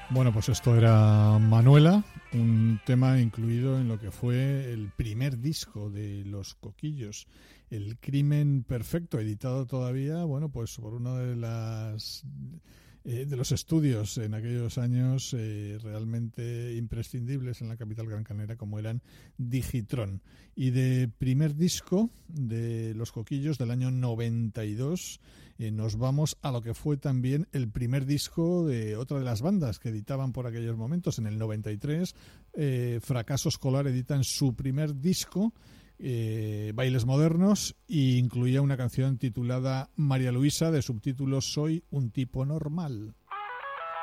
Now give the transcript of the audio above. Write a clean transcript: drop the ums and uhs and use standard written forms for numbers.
Bueno, pues esto era Manuela, un tema incluido en lo que fue el primer disco de Los Coquillos, El Crimen Perfecto, editado todavía, bueno, pues por uno de los estudios en aquellos años realmente imprescindibles en la capital grancanera, como eran Digitron. Y de primer disco de Los Coquillos del año 92 nos vamos a lo que fue también el primer disco de otra de las bandas que editaban por aquellos momentos. En el 93 Fracaso Escolar editan su primer disco, Bailes Modernos, e incluía una canción titulada María Luisa, de subtítulo Soy un tipo normal.